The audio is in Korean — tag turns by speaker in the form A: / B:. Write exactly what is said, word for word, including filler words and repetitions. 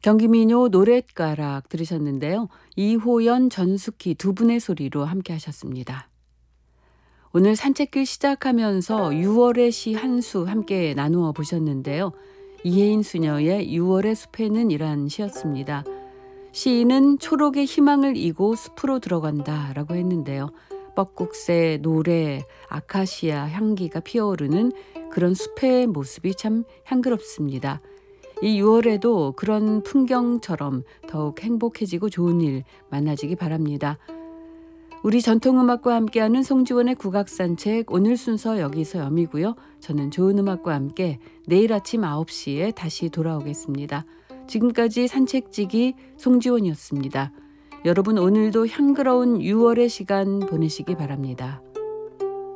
A: 경기민요 노랫가락 들으셨는데요. 이호연, 전숙희 두 분의 소리로 함께 하셨습니다. 오늘 산책길 시작하면서 유월의 시 한 수 함께 나누어 보셨는데요. 이혜인 수녀의 유월의 숲에는 이란 시였습니다. 시인은 초록의 희망을 이고 숲으로 들어간다 라고 했는데요. 뻐꾹새, 노래, 아카시아 향기가 피어오르는 그런 숲의 모습이 참 향기롭습니다. 이 유월에도 그런 풍경처럼 더욱 행복해지고 좋은 일 만나지기 바랍니다. 우리 전통음악과 함께하는 송지원의 국악산책 오늘 순서 여기서 여미고요. 저는 좋은 음악과 함께 내일 아침 아홉 시에 다시 돌아오겠습니다. 지금까지 산책지기 송지원이었습니다. 여러분 오늘도 향그러운 유월의 시간 보내시기 바랍니다.